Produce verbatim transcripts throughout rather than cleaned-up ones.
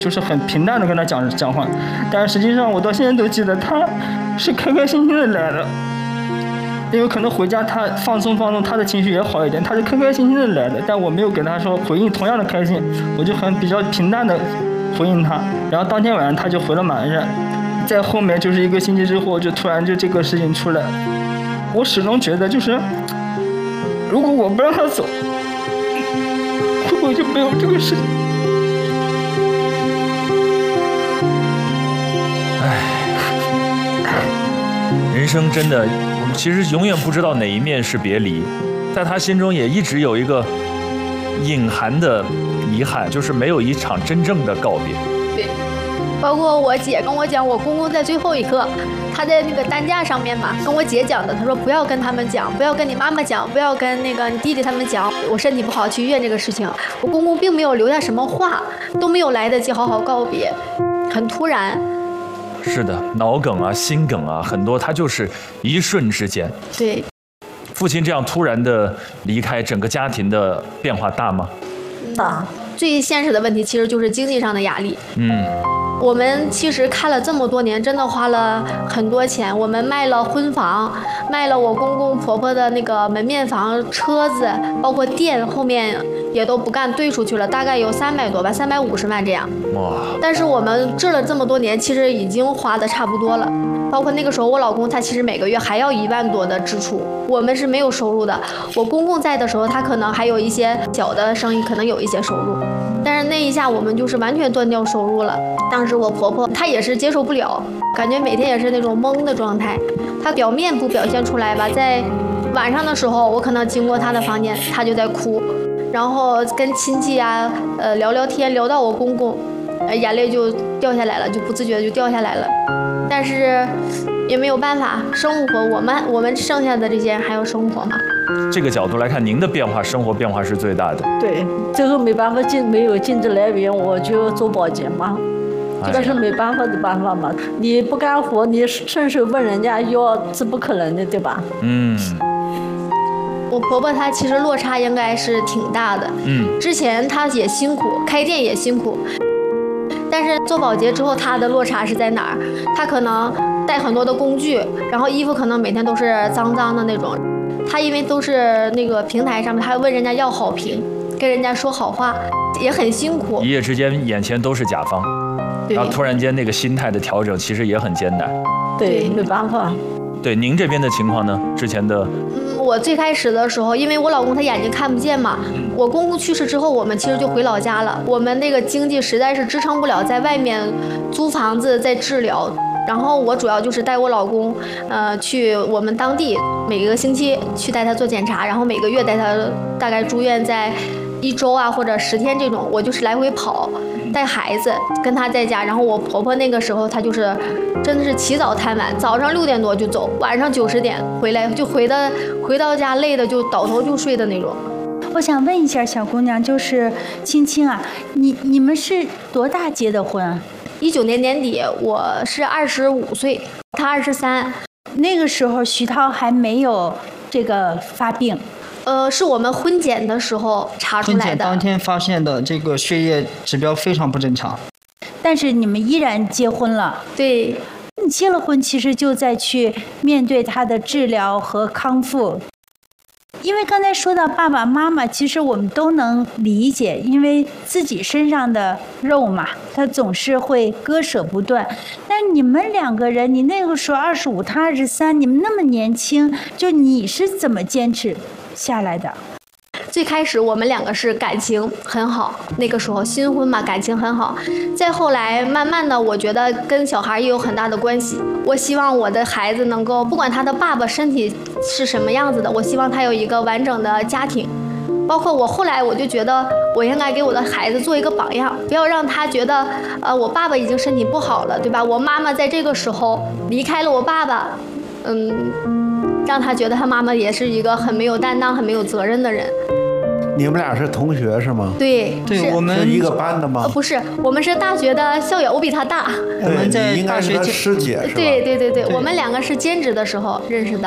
就是很平淡的跟他讲讲话，但是实际上我到现在都记得他是开开心心的来的，因为可能回家他放松放松，他的情绪也好一点，他是开开心心的来的，但我没有给他说回应同样的开心，我就很比较平淡的回应他，然后当天晚上他就回了马鞍山，在后面就是一个星期之后，就突然就这个事情出来，我始终觉得就是如果我不让他走，会不会就没有这个事情？ 人生真的，我们其实永远不知道哪一面是别离，在他心中也一直有一个隐含的遗憾，就是没有一场真正的告别。 对，包括我姐跟我讲，我公公在最后一刻，他在那个担架上面嘛，跟我姐讲的，他说不要跟他们讲，不要跟你妈妈讲，不要跟那个你弟弟他们讲，我身体不好去医院这个事情。我公公并没有留下什么话，都没有来得及好好告别，很突然。 是的，脑梗啊，心梗啊，很多，他就是一瞬之间。 对， 父亲这样突然的离开，整个家庭的变化大吗？ 大。最现实的问题其实就是经济上的压力。 嗯， 我们其实看了这么多年，真的花了很多钱。我们卖了婚房，卖了我公公婆婆的那个门面房、车子，包括店，后面也都不干兑出去了，大概有三百多万，三百五十万这样。 哇！ 但是我们治了这么多年，其实已经花的差不多了。包括那个时候，我老公他其实每个月还要一万多的支出，我们是没有收入的。我公公在的时候，他可能还有一些小的生意，可能有一些收入，但是那一下我们就是完全断掉收入了。当时我婆婆她也是接受不了，感觉每天也是那种懵的状态。她表面不表现出来吧，在晚上的时候，我可能经过她的房间，她就在哭，然后跟亲戚啊，呃聊聊天，聊到我公公，呃眼泪就掉下来了，就不自觉的就掉下来了。但是也没有办法，生活我们我们剩下的这些人还要生活嘛。 这个角度来看，您的变化，生活变化是最大的。 对，最后没办法进，没有经济来源，我就做保洁嘛，这个是没办法的办法嘛。你不干活，你伸手问人家要是不可能的，对吧？ 嗯。 我婆婆她其实落差应该是挺大的。 嗯。 之前她也辛苦，开店也辛苦。但是做保洁之后，他的落差是在哪儿？他可能带很多的工具，然后衣服可能每天都是脏脏的那种。他因为都是那个平台上面，他问人家要好评，跟人家说好话，也很辛苦。 一夜之间，眼前都是甲方，然后突然间那个心态的调整，其实也很艰难。 对，没办法。 对，您这边的情况呢？之前的。 我最开始的时候，因为我老公他眼睛看不见嘛，我公公去世之后，我们其实就回老家了。我们那个经济实在是支撑不了，在外面租房子在治疗。然后我主要就是带我老公，呃，去我们当地每个星期去带他做检查，然后每个月带他大概住院在一周啊或者十天这种，我就是来回跑。带孩子跟他在家，然后我婆婆那个时候她就是真的是起早贪晚，早上六点多就走，晚上九十点回来，就回的回到家累的就倒头就睡的那种。 我想问一下小姑娘，就是青青啊，你你们是多大结的婚？ 一九年年底，我是二十五岁，她二十三。 那个时候徐涛还没有这个发病。 呃，是我们婚检的时候查出来的。 婚检当天发现的，这个血液指标非常不正常。 但是你们依然结婚了。 对。 你结了婚，其实就在去面对他的治疗和康复。因为刚才说到爸爸妈妈，其实我们都能理解，因为自己身上的肉嘛，他总是会割舍不断。但你们两个人，你那个时候二十五，他二十三，你们那么年轻，就你是怎么坚持下来的？ 最开始我们两个是感情很好，那个时候新婚嘛，感情很好。再后来慢慢的，我觉得跟小孩也有很大的关系。我希望我的孩子能够，不管他的爸爸身体是什么样子的，我希望他有一个完整的家庭。包括我后来我就觉得，我应该给我的孩子做一个榜样，不要让他觉得，呃，我爸爸已经身体不好了，对吧？我妈妈在这个时候离开了我爸爸，嗯，让他觉得他妈妈也是一个很没有担当、很没有责任的人。 你们俩是同学是吗？ 对， 对，我们是一个班的吗？ 呃，不是，我们是大学的校友，我比他大。 我们在大学师姐是吧？ 对对对对，我们两个是兼职的时候认识的。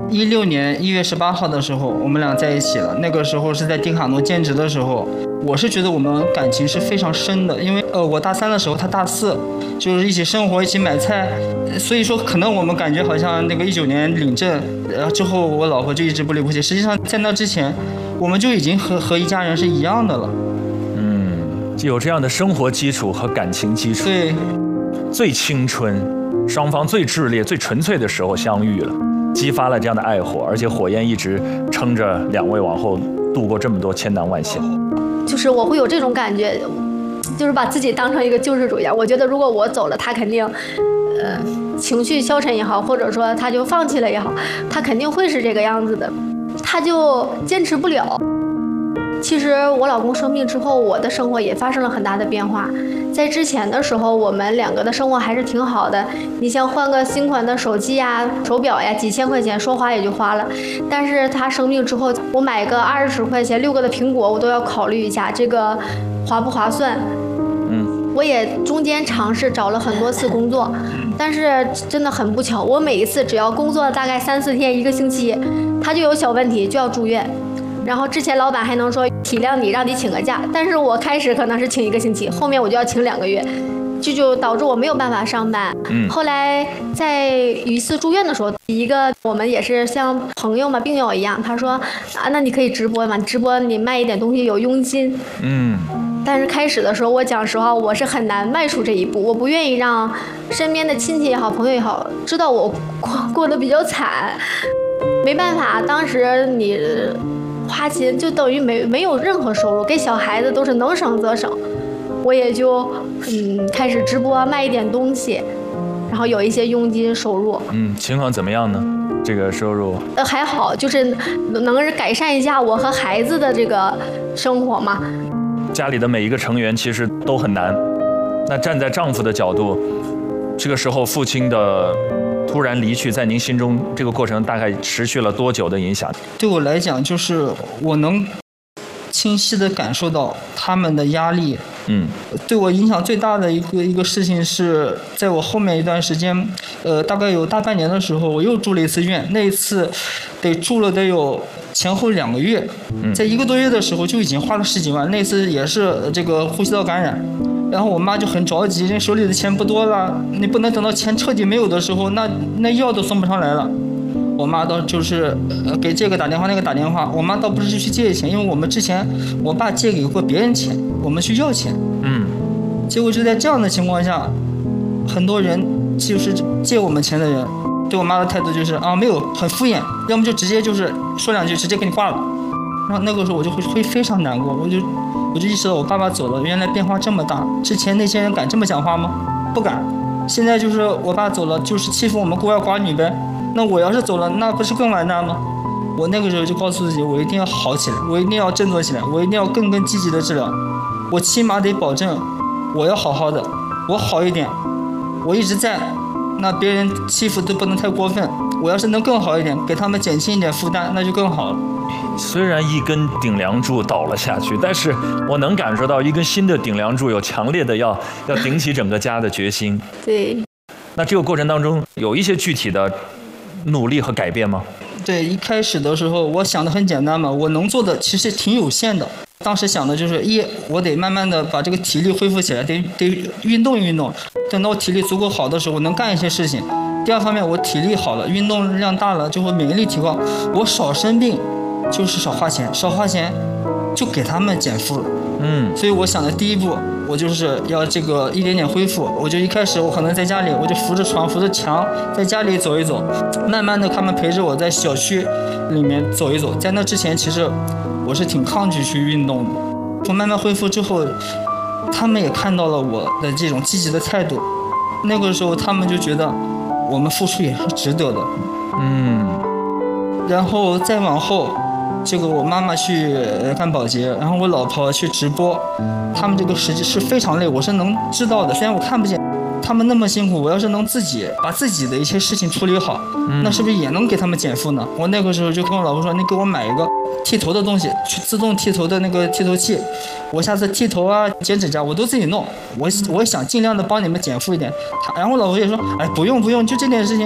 一六年一月十八号的时候，我们俩在一起了。那个时候是在迪卡侬兼职的时候，我是觉得我们感情是非常深的，因为呃我大三的时候，他大四，就是一起生活，一起买菜，所以说可能我们感觉好像那个一九年领证，然后之后我老婆就一直不离不弃。实际上在那之前，我们就已经和和一家人是一样的了。 嗯，有这样的生活基础和感情基础， 对， 最青春，双方最炽烈、最纯粹的时候相遇了，激发了这样的爱火，而且火焰一直撑着两位往后度过这么多千难万险。 就是我会有这种感觉，就是把自己当成一个救世主一样。我觉得如果我走了，他肯定，呃，情绪消沉也好，或者说他就放弃了也好，他肯定会是这个样子的，他就坚持不了。其实我老公生病之后，我的生活也发生了很大的变化。在之前的时候，我们两个的生活还是挺好的。你像换个新款的手机呀、手表呀，几千块钱说花也就花了。但是他生病之后，我买个二十块钱六个的苹果，我都要考虑一下这个划不划算。 嗯， 我也中间尝试找了很多次工作，但是真的很不巧，我每一次只要工作大概三四天、一个星期，他就有小问题，就要住院。然后之前老板还能说体谅你，让你请个假，但是我开始可能是请一个星期，后面我就要请两个月，这就导致我没有办法上班。 嗯， 后来在一次住院的时候，一个我们也是像朋友嘛，病友一样，他说啊，那你可以直播嘛，直播你卖一点东西有佣金。 嗯， 但是开始的时候，我讲实话，我是很难迈出这一步，我不愿意让身边的亲戚也好，朋友也好，知道我过过得比较惨。没办法，当时你花钱就等于没没有任何收入，给小孩子都是能省则省。我也就嗯开始直播卖一点东西，然后有一些佣金收入。 嗯，情况怎么样呢？这个收入？ 呃还好，就是能改善一下我和孩子的这个生活嘛。 家里的每一个成员其实都很难。那站在丈夫的角度，这个时候父亲的突然离去，在您心中这个过程大概持续了多久的影响？ 对我来讲，就是我能清晰地感受到他们的压力。 嗯， 对我影响最大的一个一个事情是在我后面一段时间，呃，大概有大半年的时候，我又住了一次院，那一次得住了得有前后两个月，在一个多月的时候就已经花了十几万，那次也是这个呼吸道感染。然后我妈就很着急，人手里的钱不多了，你不能等到钱彻底没有的时候，那那药都送不上来了。我妈倒就是呃给这个打电话那个打电话，我妈倒不是去借钱，因为我们之前我爸借给过别人钱，我们去要钱。 嗯， 结果就在这样的情况下，很多人就是借我们钱的人，对我妈的态度就是啊没有，很敷衍，要么就直接就是说两句直接给你挂了。然后那个时候我就会会非常难过，我就我就意识到我爸爸走了，原来变化这么大。之前那些人敢这么讲话吗？不敢。现在就是我爸走了，就是欺负我们孤儿寡女呗。那我要是走了，那不是更完蛋吗？我那个时候就告诉自己，我一定要好起来，我一定要振作起来，我一定要更更积极的治疗。我起码得保证，我要好好的，我好一点，我一直在，那别人欺负都不能太过分。我要是能更好一点，给他们减轻一点负担，那就更好了。 虽然一根顶梁柱倒了下去，但是我能感受到一根新的顶梁柱有强烈的要要顶起整个家的决心。 对。 那这个过程当中有一些具体的努力和改变吗？ 对，一开始的时候我想的很简单嘛，我能做的其实挺有限的。当时想的就是一，我得慢慢的把这个体力恢复起来，得得运动运动，等到我体力足够好的时候，我能干一些事情。第二方面，我体力好了，运动量大了，就会免疫力提高，我少生病，就是少花钱，少花钱就给他们减负了。 嗯， 所以我想的第一步，我就是要这个一点点恢复。我就一开始我可能在家里，我就扶着床扶着墙，在家里走一走，慢慢的他们陪着我在小区里面走一走。在那之前，其实我是挺抗拒去运动的。我慢慢恢复之后，他们也看到了我的这种积极的态度，那个时候他们就觉得我们付出也是值得的。 嗯， 然后再往后，这个我妈妈去干保洁，然后我老婆去直播，他们这个实际是非常累，我是能知道的。虽然我看不见他们那么辛苦，我要是能自己把自己的一些事情处理好， 嗯、 那是不是也能给他们减负呢？我那个时候就跟我老婆说，你给我买一个剃头的东西，去自动剃头的那个剃头器，我下次剃头啊、剪指甲我都自己弄。我我想尽量的帮你们减负一点。他然后我老婆也说，哎，不用不用，就这点事情。我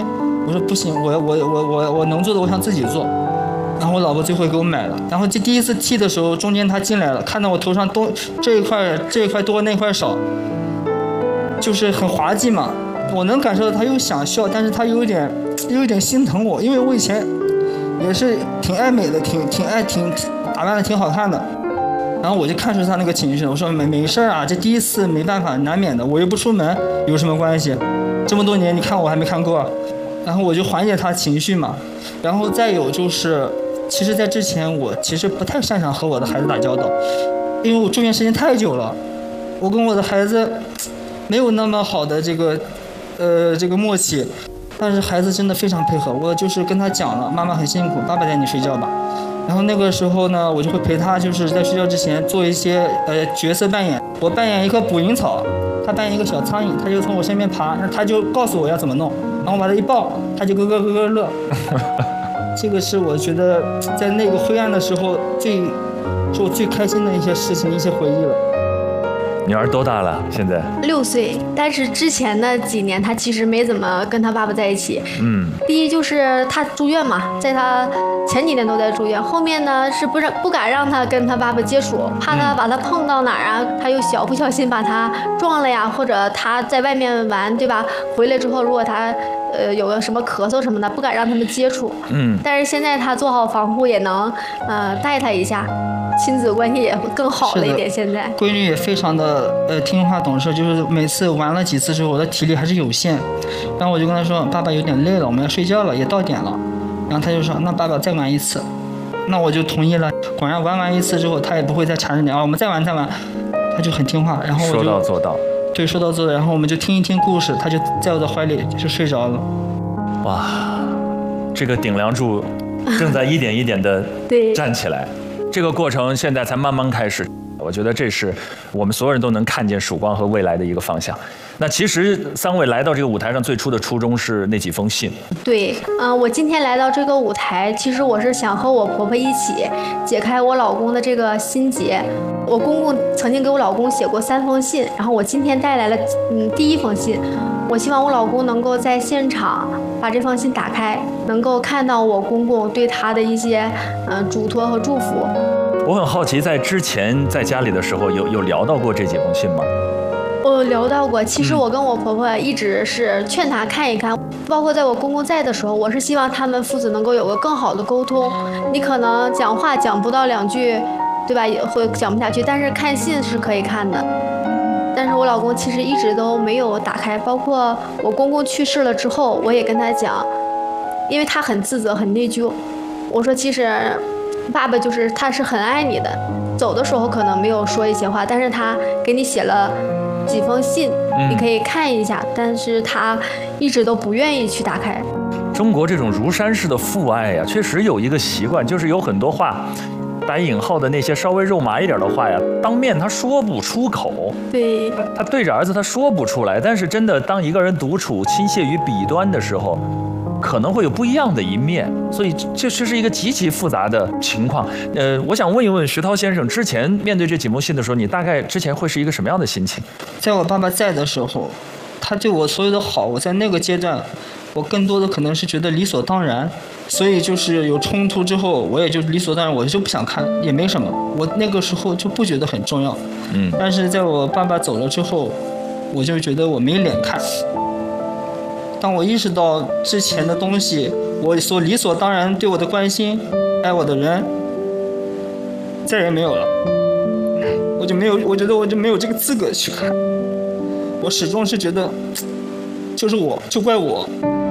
我说不行，我我我我我能做的我想自己做。然后我老婆最后给我买了。然后这第一次剃的时候，中间她进来了，看到我头上多这一块这一块多那块少，就是很滑稽嘛。我能感受到她又想笑，但是她又有点又有点心疼我，因为我以前也是挺爱美的，挺挺爱挺打扮的挺好看的。然后我就看出她那个情绪了，我说没没事啊，这第一次没办法，难免的，我又不出门，有什么关系？这么多年你看我还没看过。然后我就缓解她情绪嘛。然后再有就是。其实，在之前我其实不太擅长和我的孩子打交道，因为我住院时间太久了，我跟我的孩子没有那么好的这个，呃，这个默契。但是孩子真的非常配合，我就是跟他讲了，妈妈很辛苦，爸爸带你睡觉吧。然后那个时候呢，我就会陪他，就是在睡觉之前做一些呃角色扮演。我扮演一棵捕蝇草，他扮演一个小苍蝇，他就从我身边爬，那他就告诉我要怎么弄，然后我把他一抱，他就咯咯咯咯乐。这个是我觉得在那个灰暗的时候最是我最开心的一些事情，一些回忆了。 女儿多大了？现在六岁，但是之前的几年她其实没怎么跟她爸爸在一起。 嗯， 第一就是她住院嘛，在她前几年都在住院，后面呢是不让不敢让她跟她爸爸接触，怕她把她碰到哪儿啊，她又小不小心把她撞了呀，或者她在外面玩，对吧？回来之后如果她呃有个什么咳嗽什么的，不敢让他们接触。 嗯， 但是现在她做好防护，也能呃带她一下。亲子关系也会更好了一点。现在闺女也非常的呃听话懂事，就是每次玩了几次之后，我的体力还是有限，然后我就跟她说，爸爸有点累了，我们要睡觉了，也到点了。然后她就说，那爸爸再玩一次，那我就同意了。果然玩完一次之后，她也不会再缠着你啊，我们再玩再玩，她就很听话。然后我就说到做到。 对，说到做到。然后我们就听一听故事，她就在我的怀里就睡着了。 哇，这个顶梁柱正在一点一点的站起来。这个过程现在才慢慢开始，我觉得这是我们所有人都能看见曙光和未来的一个方向。那其实三位来到这个舞台上最初的初衷是那几封信。 对，嗯、呃，我今天来到这个舞台，其实我是想和我婆婆一起解开我老公的这个心结。我公公曾经给我老公写过三封信，然后我今天带来了嗯第一封信。我希望我老公能够在现场把这封信打开，能够看到我公公对他的一些嗯、呃、嘱托和祝福。 我很好奇，在之前在家里的时候有有聊到过这几封信吗？ 我聊到过，其实我跟我婆婆一直是劝她看一看，包括在我公公在的时候，我是希望他们父子能够有个更好的沟通。你可能讲话讲不到两句，对吧？也会讲不下去，但是看信是可以看的。但是我老公其实一直都没有打开，包括我公公去世了之后，我也跟他讲，因为他很自责很内疚，我说其实爸爸就是他是很爱你的，走的时候可能没有说一些话，但是他给你写了几封信，你可以看一下，但是他一直都不愿意去打开。 中国这种如山式的父爱呀、啊，确实有一个习惯，就是有很多话打引号的那些稍微肉麻一点的话呀，当面他说不出口。 对， 他对着儿子他说不出来，但是真的当一个人独处倾泻于笔端的时候，可能会有不一样的一面，所以这这是一个极其复杂的情况。呃，我想问一问徐涛先生，之前面对这几封信的时候，你大概之前会是一个什么样的心情？ 在我爸爸在的时候，他对我所有的好，我在那个阶段，我更多的可能是觉得理所当然，所以就是有冲突之后，我也就理所当然，我就不想看，也没什么，我那个时候就不觉得很重要。 嗯， 但是在我爸爸走了之后，我就觉得我没脸看。当我意识到之前的东西，我所理所当然对我的关心、爱我的人，再也没有了，我就没有，我觉得我就没有这个资格去看。我始终是觉得，就是我，就怪我。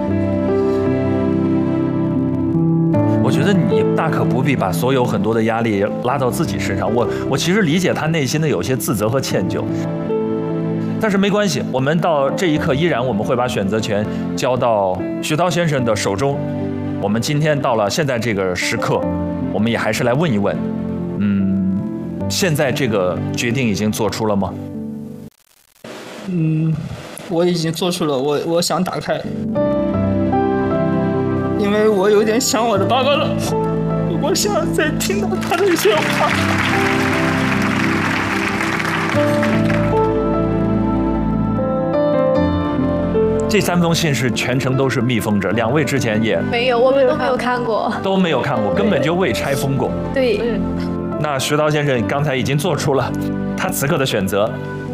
我觉得你大可不必把所有很多的压力拉到自己身上。我我其实理解他内心的有些自责和歉疚。但是没关系，我们到这一刻依然我们会把选择权交到徐涛先生的手中。我们今天到了现在这个时刻，我们也还是来问一问，嗯，现在这个决定已经做出了吗？ 嗯，我已经做出了，我我想打开，因为我有点想我的爸爸了，我想再听到他的一些话。 这三封信是全程都是密封着，两位之前也没有，我们都没有看过， 都没有看过，根本就未拆封过。 对。 那石涛先生刚才已经做出了他此刻的选择，